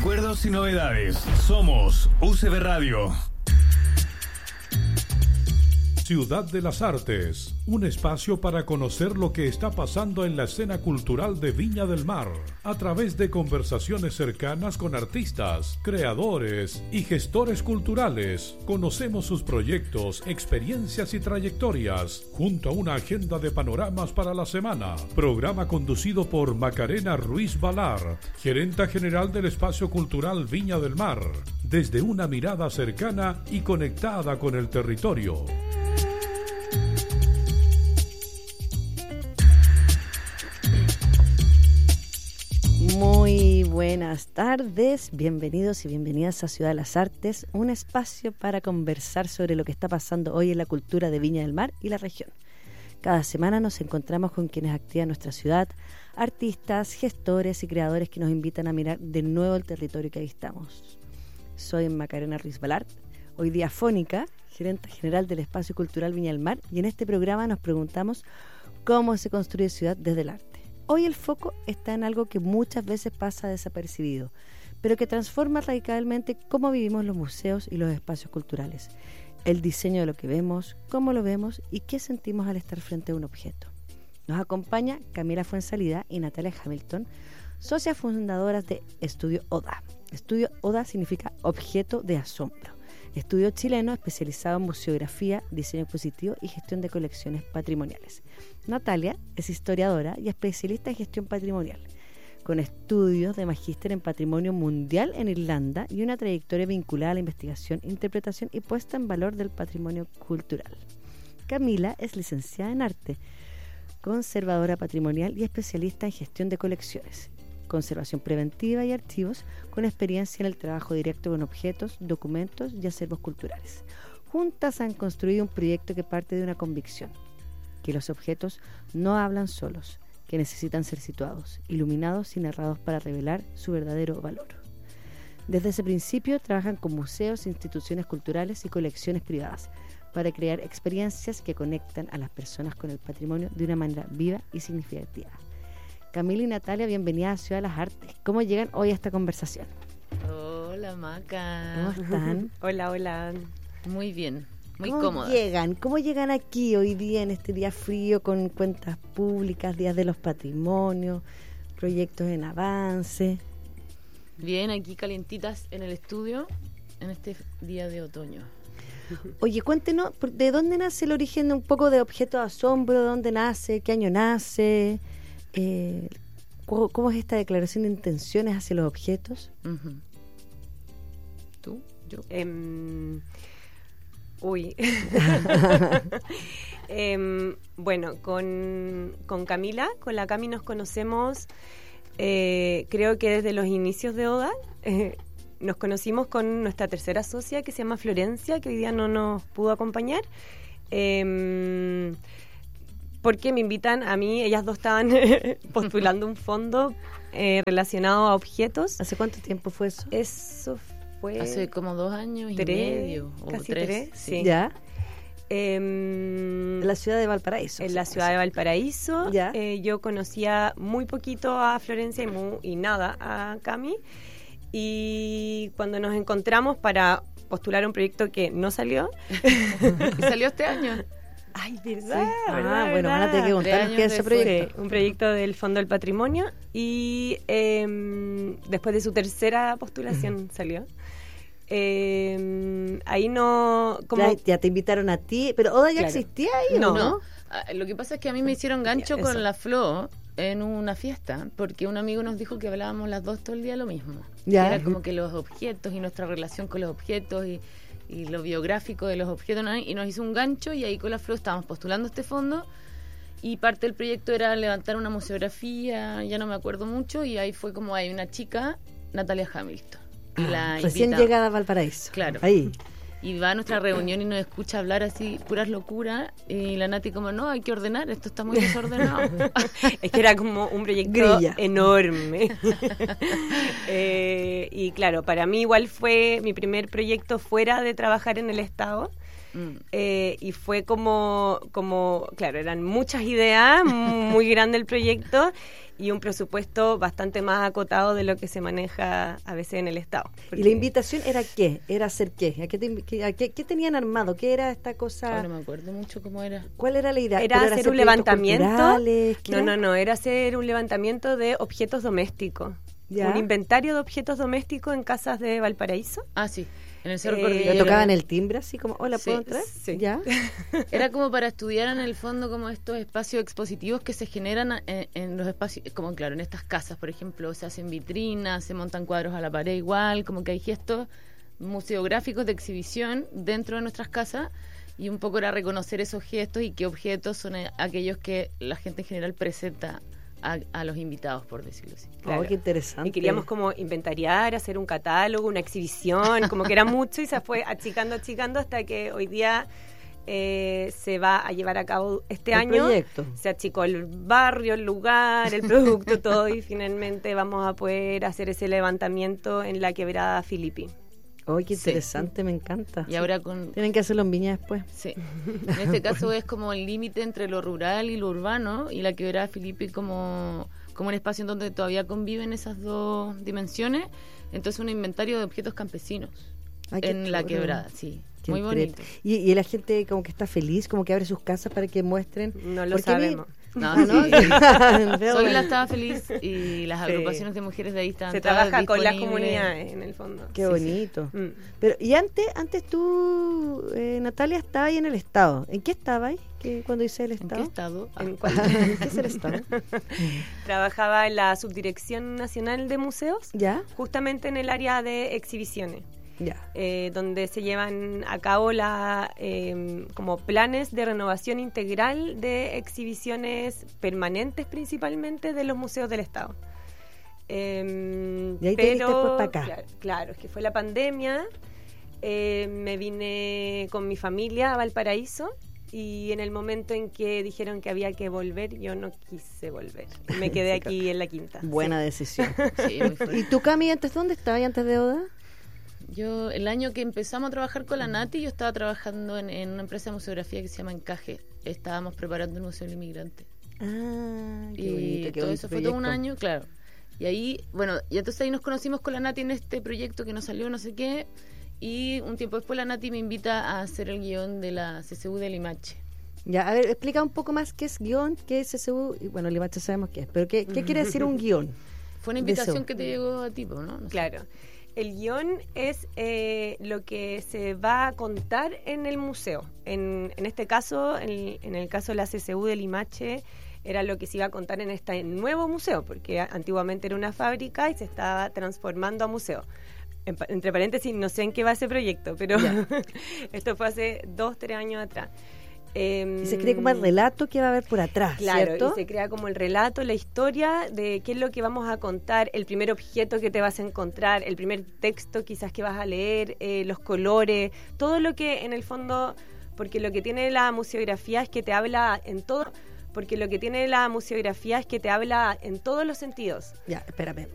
Recuerdos y novedades. Somos UCB Radio. Ciudad de las Artes, un espacio para conocer lo que está pasando en la escena cultural de Viña del Mar, a través de conversaciones cercanas con artistas, creadores y gestores culturales. Conocemos sus proyectos, experiencias y trayectorias, junto a una agenda de panoramas para la semana. Programa conducido por Macarena Ruiz Valar, gerenta general del Espacio Cultural Viña del Mar, desde una mirada cercana y conectada con el territorio. Muy buenas tardes, bienvenidos y bienvenidas a Ciudad de las Artes, un espacio para conversar sobre lo que está pasando hoy en la cultura de Viña del Mar y la región. Cada semana nos encontramos con quienes activan nuestra ciudad, artistas, gestores y creadores que nos invitan a mirar de nuevo el territorio que habitamos. Soy Macarena Ruiz Valar, hoy día fónica, gerente general del Espacio Cultural Viña del Mar, y en este programa nos preguntamos cómo se construye ciudad desde el arte. Hoy el foco está en algo que muchas veces pasa desapercibido, pero que transforma radicalmente cómo vivimos los museos y los espacios culturales. El diseño de lo que vemos, cómo lo vemos y qué sentimos al estar frente a un objeto. Nos acompaña Camila Fuenzalida y Natalia Hamilton, socias fundadoras de Estudio Oda. Estudio Oda significa objeto de asombro. Estudio chileno especializado en museografía, diseño expositivo y gestión de colecciones patrimoniales. Natalia es historiadora y especialista en gestión patrimonial, con estudios de magíster en patrimonio mundial en Irlanda y una trayectoria vinculada a la investigación, interpretación y puesta en valor del patrimonio cultural. Camila es licenciada en arte, conservadora patrimonial y especialista en gestión de colecciones, conservación preventiva y archivos, con experiencia en el trabajo directo con objetos, documentos y acervos culturales. Juntas han construido un proyecto que parte de una convicción: que los objetos no hablan solos, que necesitan ser situados, iluminados y narrados para revelar su verdadero valor. Desde ese principio trabajan con museos, instituciones culturales y colecciones privadas para crear experiencias que conectan a las personas con el patrimonio de una manera viva y significativa. Camila y Natalia, bienvenidas a Ciudad de las Artes. ¿Cómo llegan hoy a esta conversación? Hola, Maca. ¿Cómo están? Hola. Muy bien, muy cómodas. ¿Cómo llegan aquí hoy día, en este día frío, con cuentas públicas, días de los patrimonios, proyectos en avance? Bien, aquí calientitas en el estudio, en este día de otoño. Oye, cuéntenos, ¿de dónde nace el origen de un poco de Objeto de Asombro? ¿De dónde nace? ¿Qué año nace? ¿Cómo es esta declaración de intenciones hacia los objetos? Uh-huh. ¿Tú? ¿Yo? Bueno, con Camila, con la Cami nos conocemos, creo que desde los inicios de Oda. Nos conocimos con nuestra tercera socia, que se llama Florencia, que hoy día no nos pudo acompañar. Porque me invitan a mí, ellas dos estaban postulando un fondo relacionado a objetos. ¿Hace cuánto tiempo fue eso? Eso fue... Hace como 2 años y medio. Casi o 3. 3, sí. ¿Ya? En la ciudad de Valparaíso. En la ciudad de Valparaíso. ¿Ya? Yo conocía muy poquito a Florencia y nada a Cami. Y cuando nos encontramos para postular un proyecto que no salió... ¿Y salió este año? Ay, ¿verdad? Sí. ¿verdad? Bueno, van a tener que contarnos qué es ese proyecto. Sí, un proyecto del Fondo del Patrimonio y después de su tercera postulación salió. Ahí no... Ya te invitaron a ti, pero Oda ya existía ahí, ¿no? Lo que pasa es que a mí me hicieron gancho con la Flo en una fiesta, porque un amigo nos dijo que hablábamos las dos todo el día lo mismo. Ya. Era como que los objetos y nuestra relación con los objetos y lo biográfico de los objetos, ¿no? Y nos hizo un gancho y ahí con la Flo estábamos postulando este fondo y parte del proyecto era levantar una museografía, ya no me acuerdo mucho, y ahí fue como hay una chica, Natalia Hamilton. Y la recién invita, llegada a Valparaíso. Claro. Ahí. Y va a nuestra reunión y nos escucha hablar así, puras locuras, y la Nati como, no, hay que ordenar, esto está muy desordenado. Es que era como un proyecto enorme. Y claro, para mí igual fue mi primer proyecto fuera de trabajar en el Estado. Y fue como, claro, eran muchas ideas, muy grande el proyecto y un presupuesto bastante más acotado de lo que se maneja a veces en el Estado. ¿Y la invitación era qué? ¿Era hacer qué? ¿Qué tenían armado? ¿Qué era esta cosa? No me acuerdo mucho cómo era. ¿Cuál era la idea? Era hacer un levantamiento. No, era hacer un levantamiento de objetos domésticos. ¿Ya? Un inventario de objetos domésticos en casas de Valparaíso. Ah, sí. En el Cerro ¿Le Cordillera. tocaban el timbre así como, hola, ¿puedo entrar? Sí. ¿Ya? Era como para estudiar en el fondo como estos espacios expositivos que se generan en los espacios, como claro, en estas casas, por ejemplo, se hacen vitrinas, se montan cuadros a la pared igual, como que hay gestos museográficos de exhibición dentro de nuestras casas y un poco era reconocer esos gestos y qué objetos son aquellos que la gente en general presenta a los invitados, por decirlo así. Claro. Oh, qué interesante. Y queríamos como inventariar, hacer un catálogo, una exhibición, como que era mucho y se fue achicando hasta que hoy día se va a llevar a cabo este año. Proyecto. Se achicó el barrio, el lugar, el producto, todo y finalmente vamos a poder hacer ese levantamiento en la quebrada Filippi. ¡Oh, qué interesante! Me encanta. Y ahora tienen que hacerlo en Viña después. Sí. En este caso es como el límite entre lo rural y lo urbano, y la quebrada Filippi como un espacio en donde todavía conviven esas dos dimensiones. Entonces un inventario de objetos campesinos en la quebrada, sí. Qué muy bonito. Y la gente como que está feliz, como que abre sus casas para que muestren. No lo sabemos. No, Zoila estaba feliz y las agrupaciones de mujeres de ahí estaban. Se trabaja con las comunidades en el fondo. Qué bonito. Pero y antes tú, Natalia, estaba ahí en el Estado. ¿En qué estaba ahí? Cuando dice el Estado. ¿En qué estado? ¿En qué es el Estado? Trabajaba en la Subdirección Nacional de Museos. ¿Ya? Justamente en el área de exhibiciones. Ya. Donde se llevan a cabo como planes de renovación integral de exhibiciones permanentes principalmente de los museos del Estado. Y ahí te viniste después para acá. Claro, es que fue la pandemia, me vine con mi familia a Valparaíso y en el momento en que dijeron que había que volver, yo no quise volver. Me quedé aquí en la quinta. Buena decisión. Sí, muy fuerte. ¿Y tú, Cami, dónde estabas antes de Oda? Yo, el año que empezamos a trabajar con la Nati, yo estaba trabajando en una empresa de museografía que se llama Encaje. Estábamos preparando el Museo del Inmigrante. Ah, qué y bonito, qué todo bonito eso fue proyecto. todo un año, claro. Y ahí, bueno, y entonces ahí nos conocimos con la Nati en este proyecto que nos salió no sé qué. Y un tiempo después la Nati me invita a hacer el guión de la CCU de Limache. Ya, a ver, explica un poco más qué es guión, qué es CCU. Y bueno, Limache sabemos qué es, pero ¿qué quiere decir un guión? Fue una invitación que te llegó a ti, ¿no? No sé. Claro. El guión es lo que se va a contar en el museo. En este caso, en el caso de la CCU de Limache, era lo que se iba a contar en este nuevo museo, porque antiguamente era una fábrica y se estaba transformando a museo. Entre paréntesis, no sé en qué va ese proyecto, pero esto fue hace 2-3 años atrás. Y se crea como el relato que va a haber por atrás, claro, ¿cierto? Y se crea como el relato, la historia de qué es lo que vamos a contar, el primer objeto que te vas a encontrar, el primer texto quizás que vas a leer, los colores, todo lo que en el fondo, porque lo que tiene la museografía es que te habla en todo, porque lo que tiene la museografía es que te habla en todos los sentidos. Ya, espérame.